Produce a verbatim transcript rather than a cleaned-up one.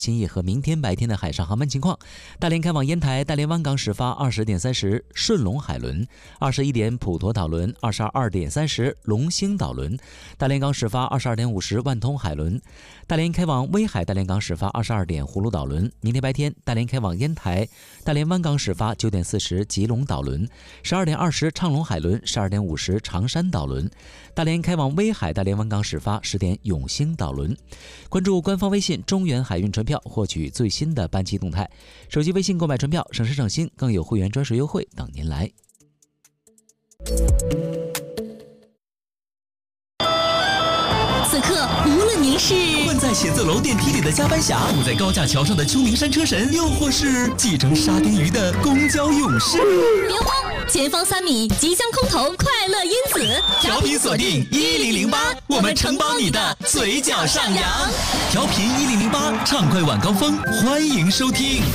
今夜和明天白天的海上航班情况：大连开往烟台大连湾港始发二十点三十顺龙海轮，二十一点普陀岛轮，二十二点三十龙兴岛轮；大连港始发二十二点五十万通海轮；大连开往威海大连港始发二十二点葫芦岛轮。明天白天，大连开往烟台大连湾港始发九点四十吉隆岛轮，十二点二十畅龙海轮，十二点五十长山岛轮；大连开往威海大连湾港始发十点永兴岛轮。关注官方微信中原海运船票，获取最新的班机动态。手机微信购买船票，省时省心，更有会员专属优惠等您来。 此刻，无论您是困在写字楼电梯里的加班侠，堵在高架桥上的秋名山车神，又或是继承沙丁鱼的公交勇士， 别慌，前方三米即将空投快乐因子， 调频锁定一零零八，我们承包你的嘴角上扬。调频一零零八，畅快晚高峰，欢迎收听。